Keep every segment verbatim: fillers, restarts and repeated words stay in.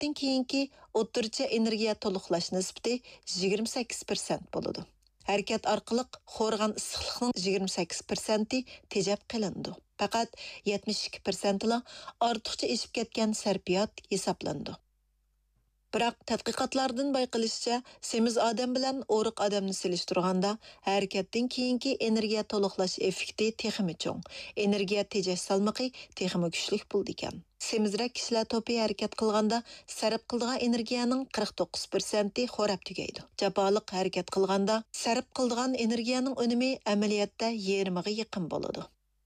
harakatdan keyingi o'rtacha energiya to'liqlash nisbati yigirma sakkiz persent bo'ladi. Harakat orqali xo'rgan issiqlikning yigirma sakkiz persenti tejab qilindi. Faqat yetmish ikki persent la ortiqcha eshib ketgan sarfiyat hisoblandi. Biroq tadqiqotlardan bayqilishicha, semiz odam bilan o'riq odamni selishtirganda harakatdan keyingi energiya to'liqlash effekti texmi cho'ng, energiya tejash salmoqi texmi kuchli bo'ldi ekan. Semizrak kishilar to'pi harakat qilganda sarf qiladigan energiyaning qirq to'qqiz persenti xo'rab tugaydi. Jafoliq harakat qilganda sarf qiladigan energiyaning unumi amaliyotda yarmiga yaqin bo'ladi.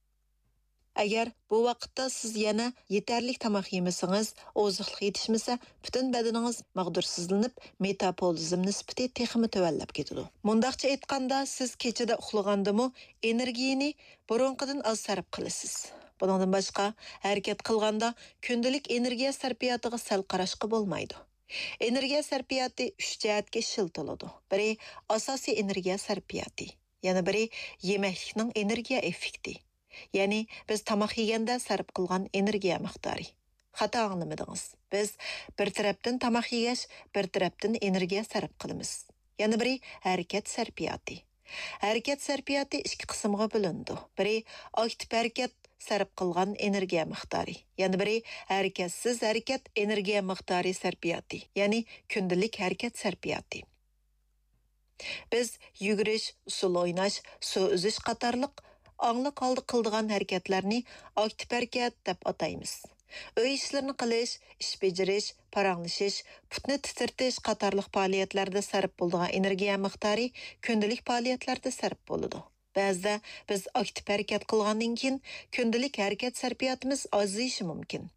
Agar bu vaqtda siz yana yetarli tomoq yemasangiz, oziqlik yetishmasa, butun badaningiz mag'dursizlanib, metabolizm nisbati texmi tuvallab ketadi. Mundaqcha aytganda, siz kechada uxlagandimi energiyani burunqidan oz sarf qilasiz. Bundan boshqa, harakat qilganda kundalik energiya sarfiyatiga sal qarashqa bo'lmaydi. Energiya sarfiyati uch jihatga shiltiladi. Biri asosiy energiya sarfiyati, yana biri yemaklikning energiya effekti. Ya'ni biz tamoq yeganda sarf qilgan energiya miqdori. Xato anglamadingiz. Biz bir tarafdan tamoq yegash, bir tarafdan energiya sarf qilamiz. Yana biri harakat sarfiyati. Harakat sarfiyati ikki qismga bo'lindi. Biri aktiv harakat sarf qilgan energiya miqdori. Yana biri harakatsiz harakat energiya miqdori sarfiyati. Ya'ni kundalik harakat sarfiyati. Biz yugurish, usul o'ynash, suv uzish qatorliq аңлы қалды қылдыған әрекетлерні актив әрекет деп атаймыз. Өй işlerini qilish, ish bejirish, paranglışış, putni titirtish qatorliq faoliyatlerde sarf bo'ladigan energiya miqdori kundalik faoliyatlerde sarf bo'ladi. Ba'zida biz aktiv harakat qilgandan keyin kundalik harakat sarfiyatimiz ozayishi mumkin.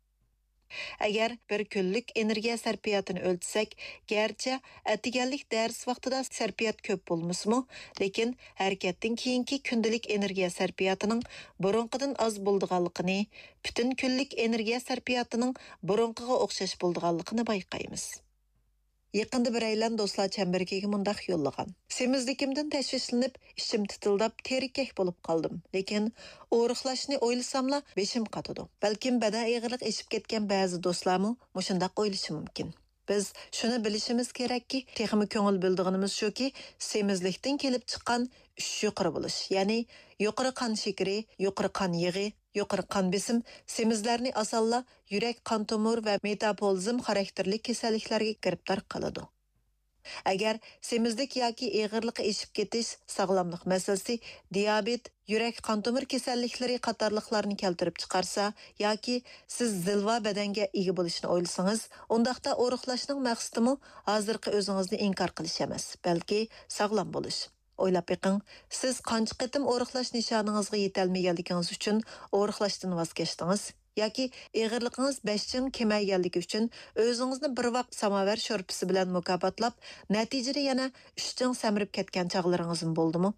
Agar bir kunlik energiya sarfiyatini o'lchsak, garchi atiganlik dars vaqtida sarfiyat ko'p bo'lmasmi, lekin harakatdan keyingi kundalik energiya sarfiyatining burunqidan oz bo'lganligini, butun kunlik energiya sarfiyatining burunqiga o'xshash bo'lganligini bayqaymiz. Yaqında bir aylan do'stlar chambarkiga mundaq yo'llagan. Semizlikimdan tashvishlanib, ishim titildab, terikak bo'lib qoldim. Lekin o'riqlashni o'ylasamla beshim qatadi. Balkim badan ig'irlik eshib ketgan ba'zi do'stlarmi mushundaq o'ylashi mumkin. Biz shuni bilishimiz kerakki, texmi ko'ngil bildig'inimiz shuki, semizlikdan kelib chiqqan uch yuqori bo'lish, ya'ni yuqori qon shakari, yuqori qon yig'i, yuqori qon besim semizlarni asalla yurak, qon tomir va metabolizm xarakterli kasalliklarga giribdor qiladi. Agar semizlik yoki ig'irlik eshib ketish, sog'lomlik masalasi, diabet, yurak, qon tomir kasalliklari qatorliqlarni keltirib chiqarsa yoki siz zilva badanga ega bo'lishni o'ylasangiz, undaqda o'riqlashning maqsadi hozirgi o'zingizni inkor qilish emas, balki sog'lom bo'lish. O'ylab beqing, siz qancha qitim o'riqlash nishoningizga yetolmaganligingiz uchun o'riqlashdan voz kechdingiz yoki ig'irligingiz besh chin kemayganligi uchun o'zingizni bir vaqt samovar sho'rpisi bilan mukofotlab, natijada yana uch chin samirib ketgan chog'laringiz bo'ldimi?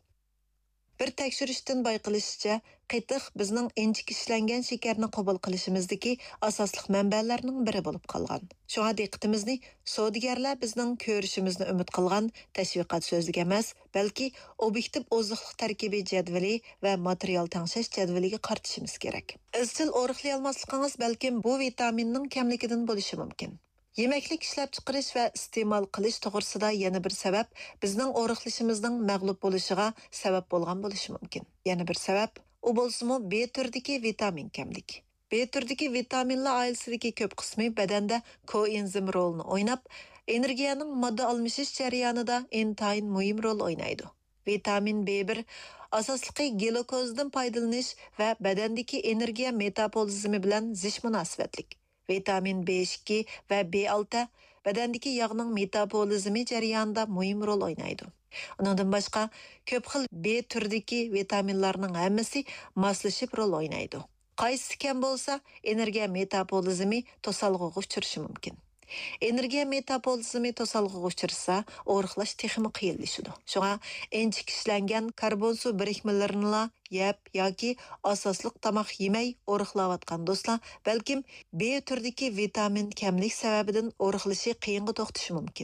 Bir tekshirishdan bayqilishicha, qitiq bizning inchik ishlangan shakarni qabul qilishimizdagi asosli manbalarning biri bo'lib qolgan. Shunga diqqatimizni savdogarlar bizning ko'rishimizni umid qilgan tashviqot so'zligi emas, balki obyektiv oziqlik tarkibi jadvali va material tangshash jadvaliga qaratishimiz kerak. Izchil o'riqlay olmasligingiz balkim bu vitaminning kamligidan bo'lishi mumkin. Yemeklik ishlab chiqarish va iste'mol qilish to'g'risida yana bir sabab bizning o'riqlashimizning mag'lub bo'lishiga sabab bo'lgan bo'lishi mumkin. Yana bir sabab u bo'lsa-mu B turidagi vitamin kamlik. B turidagi vitaminlar oilasidagi ko'p qismi badanda koenzim rolini o'ynab, energiyaning modda almashish jarayonida intayin muhim rol o'ynaydi. Vitamin B bir asosliqi glukozdan foydalanish va badandagi energiya metabolizmi bilan zich munosabatlik. Vitamin B ikki va B olti badandagi yog'ning metabolizmi jarayonida muhim rol o'ynaydi. Undan boshqa ko'p xil B turidagi vitaminlarning hammasi moslashib rol o'ynaydi. Qaysi kam bo'lsa, energiya metabolizmi to'salg'iga uchrashi mumkin. Energiya metabolizmi to'salg'iga uchrasa, o'riqlash texmi qiyinlashadi. Shunga inchik ishlangan karbon suv birikmalarini yeb yoki asosliq tomoq yemay o'riqlayotgan do'stlar, balkim B turidagi vitamin kamlik sababidan o'riqlashi qiyinga to'xtashi mumkin.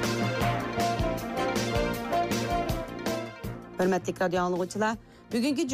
Hürmetli radyo anlıqçılar, bugünkü